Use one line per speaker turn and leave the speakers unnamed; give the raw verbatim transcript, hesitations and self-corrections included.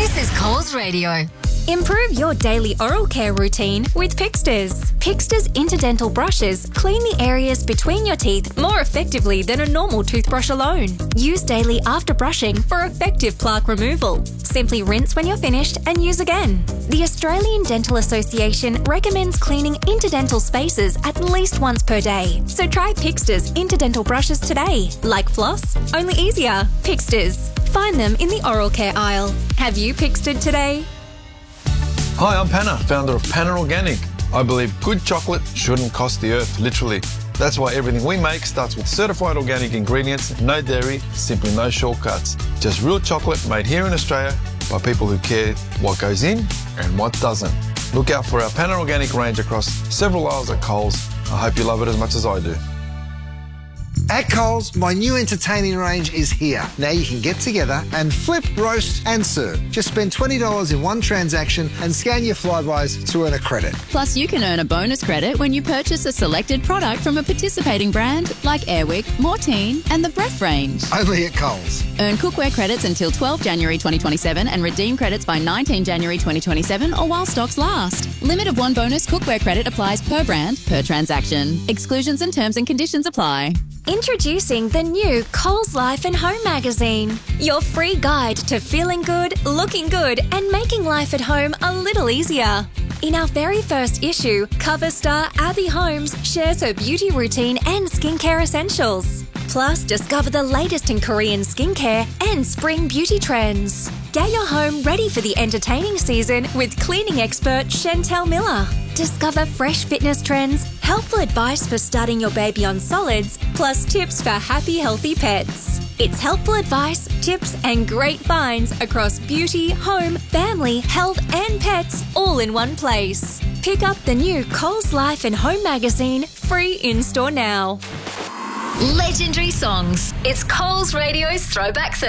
This is Coles Radio.
Improve your daily oral care routine with Pixters. Pixters interdental brushes clean the areas between your teeth more effectively than a normal toothbrush alone. Use daily after brushing for effective plaque removal. Simply rinse when you're finished and use again. The Australian Dental Association recommends cleaning interdental spaces at least once per day. So try Pixters interdental brushes today. Like floss, only easier. Pixters. Find them in the oral care aisle. Have you Pixtered today?
Hi, I'm Panna, founder of Panna Organic. I believe good chocolate shouldn't cost the earth, literally. That's why everything we make starts with certified organic ingredients, no dairy, simply no shortcuts. Just real chocolate made here in Australia by people who care what goes in and what doesn't. Look out for our Panna Organic range across several aisles at Coles. I hope you love it as much as I do.
At Coles, my new entertaining range is here. Now you can get together and flip, roast and serve. Just spend twenty dollars in one transaction and scan your Flybuys to earn a credit.
Plus, you can earn a bonus credit when you purchase a selected product from a participating brand like Airwick, Mortein and the Bref range.
Only at Coles.
Earn cookware credits until twelfth January twenty twenty-seven and redeem credits by nineteenth January twenty twenty-seven or while stocks last. Limit of one bonus cookware credit applies per brand, per transaction. Exclusions and terms and conditions apply.
Introducing the new Coles Life and Home magazine. Your free guide to feeling good, looking good and making life at home a little easier. In our very first issue, cover star Abby Holmes shares her beauty routine and skincare essentials. Plus, discover the latest in Korean skincare and spring beauty trends. Get your home ready for the entertaining season with cleaning expert Chantel Miller. Discover fresh fitness trends, helpful advice for starting your baby on solids, plus tips for happy, healthy pets. It's helpful advice, tips and great finds across beauty, home, family, health and pets all in one place. Pick up the new Coles Life and Home magazine free in-store now.
Legendary songs. It's Coles Radio's Throwback Thursday.